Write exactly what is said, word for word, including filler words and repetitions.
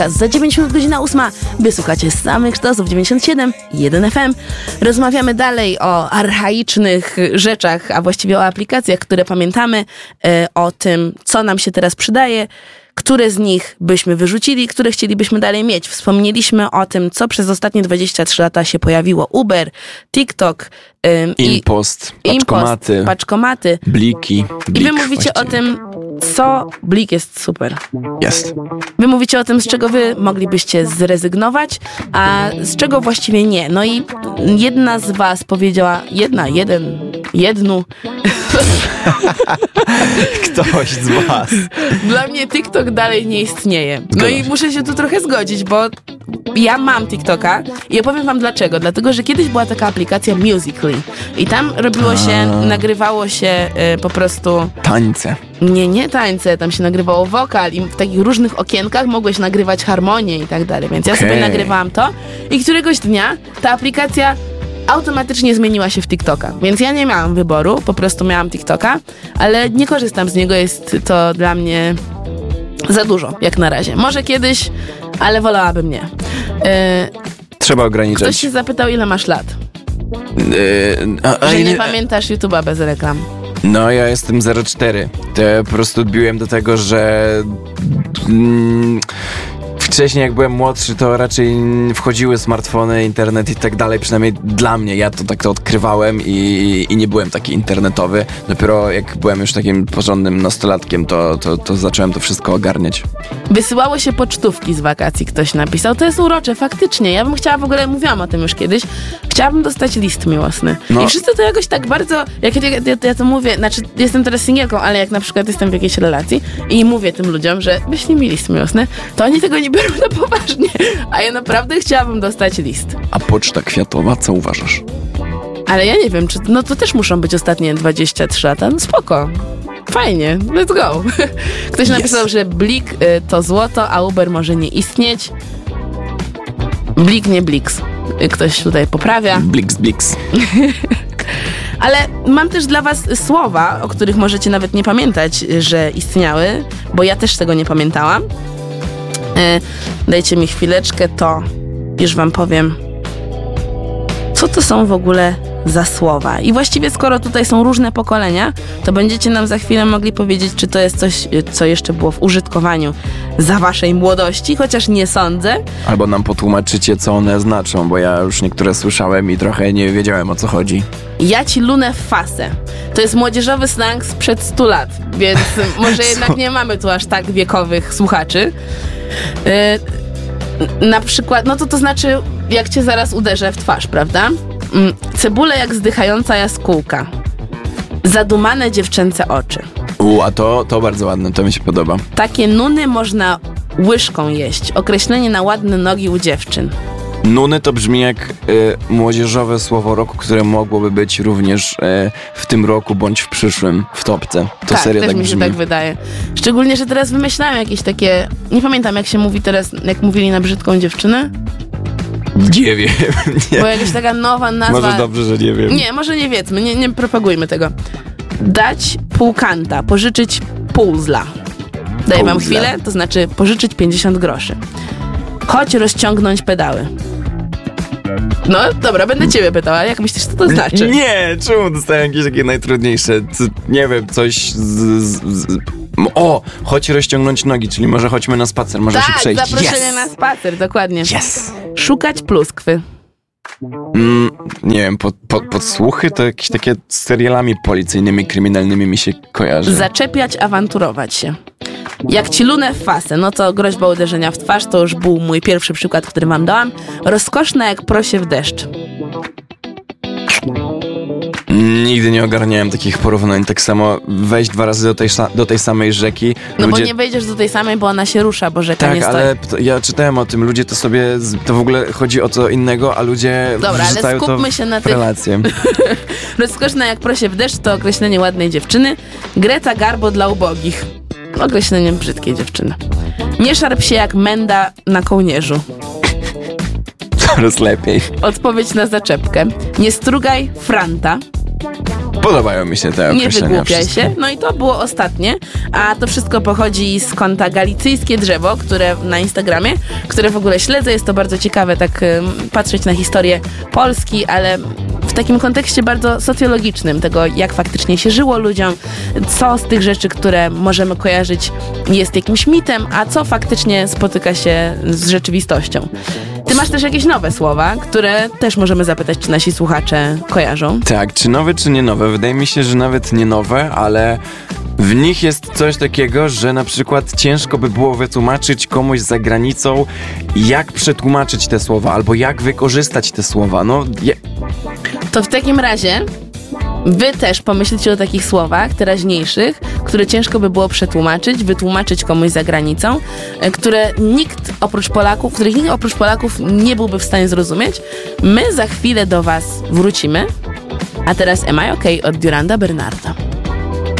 Za dziewięć minut godzina ósma. Wysłuchacie samych sztosów dziewięćdziesiąt siedem jeden F M. Rozmawiamy dalej o archaicznych rzeczach, a właściwie o aplikacjach, które pamiętamy, e, o tym, co nam się teraz przydaje, które z nich byśmy wyrzucili, które chcielibyśmy dalej mieć. Wspomnieliśmy o tym, co przez ostatnie dwadzieścia trzy lata się pojawiło. Uber, TikTok, ym, Impost, paczkomaty, Impost, paczkomaty. Bliki. Blik, I wy mówicie właściwie. o tym, co... Blik jest super. Jest. Wy mówicie o tym, z czego wy moglibyście zrezygnować, a z czego właściwie nie. No i jedna z was powiedziała, jedna, jeden, jednu. Ktoś z was. Dla mnie TikTok dalej nie istnieje. No i muszę się tu trochę zgodzić, bo ja mam TikToka i opowiem wam dlaczego. Dlatego, że kiedyś była taka aplikacja Musical.ly i tam robiło się, A. nagrywało się y, po prostu... Tańce. Nie, nie tańce, tam się nagrywało wokal i w takich różnych okienkach mogłeś nagrywać harmonię i tak dalej, więc ja okay. sobie nagrywałam to i któregoś dnia ta aplikacja automatycznie zmieniła się w TikToka, więc ja nie miałam wyboru, po prostu miałam TikToka, ale nie korzystam z niego, jest to dla mnie za dużo, jak na razie. Może kiedyś, ale wolałabym nie. Yy, Trzeba ograniczać. Ktoś się zapytał, ile masz lat? Yy, a, a, Że nie ile... pamiętasz YouTube'a bez reklam. No, ja jestem zero cztery. To ja po prostu odbiłem do tego, że... Mm, wcześniej jak byłem młodszy, to raczej wchodziły smartfony, internet i tak dalej, przynajmniej dla mnie. Ja to tak to odkrywałem i, i nie byłem taki internetowy. Dopiero jak byłem już takim porządnym nastolatkiem, to, to, to zacząłem to wszystko ogarniać. Wysyłało się pocztówki z wakacji, ktoś napisał. To jest urocze, faktycznie. Ja bym chciała, w ogóle mówiłam o tym już kiedyś, chciałabym dostać list miłosny. No. I wszyscy to jakoś tak bardzo, jak ja, ja, ja to mówię, znaczy jestem teraz singielką, ale jak na przykład jestem w jakiejś relacji i mówię tym ludziom, że wyślij mi list miłosny, to oni tego nie biorą na poważnie, a ja naprawdę chciałabym dostać list. A poczta kwiatowa, co uważasz? Ale ja nie wiem, czy no to też muszą być ostatnie dwadzieścia trzy lata. No spoko. Fajnie, let's go. Ktoś yes. napisał, że Blik y, to złoto, a Uber może nie istnieć. Blik, nie Blix. Y, ktoś tutaj poprawia. Blix, Blix. Ale mam też dla was słowa, o których możecie nawet nie pamiętać, że istniały, bo ja też tego nie pamiętałam. Y, dajcie mi chwileczkę, to już wam powiem, co to są w ogóle za słowa. I właściwie skoro tutaj są różne pokolenia, to będziecie nam za chwilę mogli powiedzieć, czy to jest coś, co jeszcze było w użytkowaniu za waszej młodości, chociaż nie sądzę. Albo nam potłumaczycie, co one znaczą, bo ja już niektóre słyszałem i trochę nie wiedziałem, o co chodzi. Ja ci lunę w fasę. To jest młodzieżowy slang sprzed stu lat, więc może jednak nie mamy tu aż tak wiekowych słuchaczy. Yy, na przykład, no to to znaczy, jak cię zaraz uderzę w twarz, prawda? Yy, cebulę jak zdychająca jaskółka. Zadumane dziewczęce oczy. U, a to, to bardzo ładne, to mi się podoba. Takie nuny można łyżką jeść. Określenie na ładne nogi u dziewczyn. Nuny to brzmi jak y, młodzieżowe słowo roku, które mogłoby być również y, w tym roku bądź w przyszłym w topce. To tak, serio też tak mi się brzmi. tak wydaje. Szczególnie, że teraz wymyślałem jakieś takie... Nie pamiętam, jak się mówi teraz, jak mówili na brzydką dziewczynę. Nie wiem. Nie. Bo jakaś taka nowa nazwa... Może dobrze, że nie wiem. Nie, może nie wiedzmy, nie, nie propagujmy tego. Dać pół kanta, pożyczyć puzla. Daję wam chwilę, to znaczy pożyczyć pięćdziesiąt groszy. Chodź rozciągnąć pedały. No dobra, będę ciebie pytała, jak myślisz, co to znaczy? Nie, czemu dostałem jakieś takie najtrudniejsze? C- nie wiem, coś z, z, z... O, chodź rozciągnąć nogi, czyli może chodźmy na spacer, może tak, się przejść. Zaproszenie yes! na spacer, dokładnie. Yes! Szukać pluskwy. Mm, nie wiem, pod, pod, podsłuchy to jakieś takie z serialami policyjnymi, kryminalnymi mi się kojarzy. Zaczepiać, awanturować się. Jak ci lunę w fasę, no to groźba uderzenia w twarz, to już był mój pierwszy przykład, który wam dałam. Rozkoszna jak prosie w deszcz. Nigdy nie ogarniałem takich porównań. Tak samo wejść dwa razy do tej, do tej samej rzeki. No ludzie... bo nie wejdziesz do tej samej, bo ona się rusza, bo rzeka tak, nie stoi. ale to, ja czytałem o tym, ludzie to sobie, to w ogóle chodzi o co innego, a ludzie dobra, ale skupmy to się na w tych... relacje. Rozkoszna jak prosie w deszcz to określenie ładnej dziewczyny. Greta Garbo dla ubogich. Określeniem brzydkiej dziewczyny. Nie szarp się jak menda na kołnierzu. Coraz lepiej. Odpowiedź na zaczepkę. Nie strugaj franta. Podobają mi się te Nie określenia. wygłupiaj wszystkie. się. No i to było ostatnie. A to wszystko pochodzi z konta Galicyjskie Drzewo, które na Instagramie, które w ogóle śledzę. Jest to bardzo ciekawe tak ym, patrzeć na historię Polski, ale w takim kontekście bardzo socjologicznym tego, jak faktycznie się żyło ludziom, co z tych rzeczy, które możemy kojarzyć, jest jakimś mitem, a co faktycznie spotyka się z rzeczywistością. Ty masz też jakieś nowe słowa, które też możemy zapytać, czy nasi słuchacze kojarzą. Tak, czy nowe, czy nie nowe? Wydaje mi się, że nawet nie nowe, ale w nich jest coś takiego, że na przykład ciężko by było wytłumaczyć komuś za granicą, jak przetłumaczyć te słowa, albo jak wykorzystać te słowa. No, je... To w takim razie wy też pomyślcie o takich słowach teraźniejszych, które ciężko by było przetłumaczyć, wytłumaczyć komuś za granicą, które nikt oprócz Polaków, których nikt oprócz Polaków nie byłby w stanie zrozumieć. My za chwilę do was wrócimy, a teraz Am I OK od Duranda Bernarda.